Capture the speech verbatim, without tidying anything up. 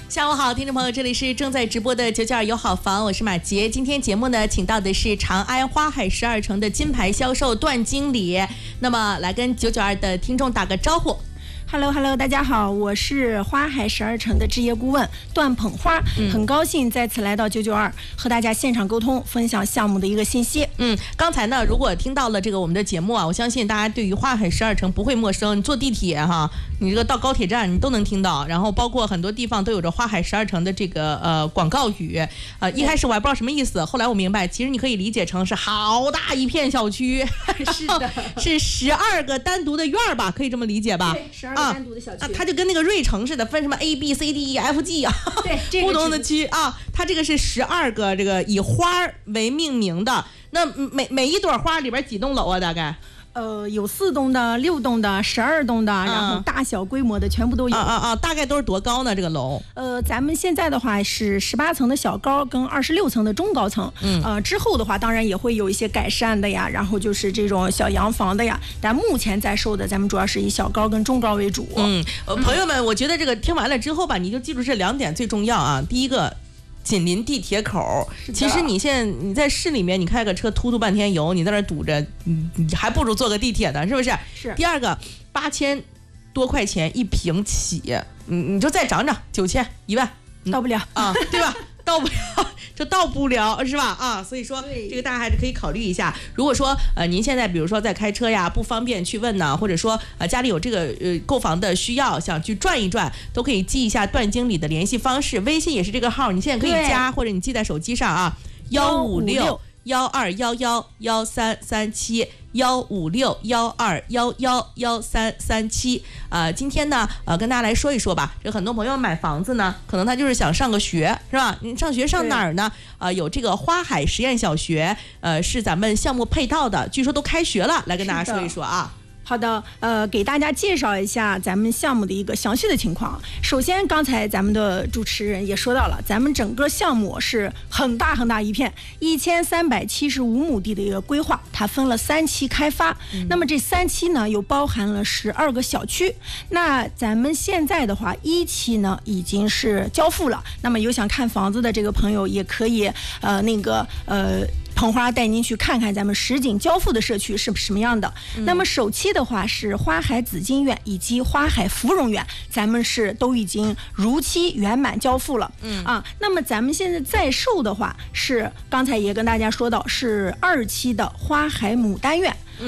下午好，听众朋友，这里是正在直播的九九二友好房，我是马杰。今天节目呢，请到的是长安花海十二城的金牌销售段经理，那么来跟九九二的听众打个招呼。 Hello Hello， 大家好，我是花海十二城的置业顾问段捧花、嗯，很高兴再次来到九九二，和大家现场沟通，分享项目的一个信息。 嗯，刚才呢，如果听到了这个我们的节目啊，我相信大家对于花海十二城不会陌生。你坐地铁哈，你这个到高铁站你都能听到，然后包括很多地方都有着花海十二城的这个呃广告语。呃，一开始我还不知道什么意思，后来我明白，其实你可以理解成是好大一片小区， 是的， 是十二个单独的院儿吧，可以这么理解吧？ 对，十二个单独的小区。 啊，它就跟那个瑞城似的，分什么 A B C D E F G 啊， 对，这个、 不同的区啊，它这个是十二个这个以花为命名的。那每每一朵花里边几栋楼啊？大概？ 呃，有四栋的、六栋的、十二栋的，然后大小规模的全部都有。 啊啊啊！大概都是多高呢？这个楼？ 呃，咱们现在的话是十八层的小高跟二十六层的中高层。嗯。呃，之后的话，当然也会有一些改善的呀，然后就是这种小洋房的呀。但目前在售的，咱们主要是以小高跟中高为主。 嗯，呃，朋友们，我觉得这个听完了之后吧，你就记住这两点最重要啊。第一个。紧邻地铁口，其实你现在你在市里面，你开个车突突半天油，你在那堵着，你你还不如坐个地铁呢，是不是？ 是。 第二个，八千多块钱一平起，你你就再涨涨，九千、一万， 到不了啊，对吧？到不了，这到不了是吧？啊，所以说这个大家还是可以考虑一下。如果说呃您现在比如说在开车呀，不方便去问呢，或者说呃家里有这个呃购房的需要，想去转一转，都可以记一下段经理的联系方式，微信也是这个号，你现在可以加，或者你记在手机上啊，幺五六幺二幺幺幺三三七。幺五六幺二幺幺幺三三七，呃，今天呢，呃，跟大家来说一说吧。这很多朋友买房子呢，可能他就是想上个学，是吧？你上学上哪儿呢？呃，有这个花海实验小学，呃，是咱们项目配套的，据说都开学了，来跟大家说一说啊。 好的，呃，给大家介绍一下咱们项目的一个详细的情况。首先，刚才咱们的主持人也说到了，咱们整个项目是很大很大一片，一千三百七十五亩地的一个规划，它分了三期开发。嗯、那么这三期呢，又包含了十二个小区。那咱们现在的话，一期呢已经是交付了。那么有想看房子的这个朋友，也可以呃那个呃。捧花带您去看看咱们实景交付的社区是什么样的。嗯、那么首期的话是花海紫金苑以及花海芙蓉苑，咱们是都已经如期圆满交付了。嗯啊，那么咱们现在在售的话是刚才也跟大家说到是二期的花海牡丹苑。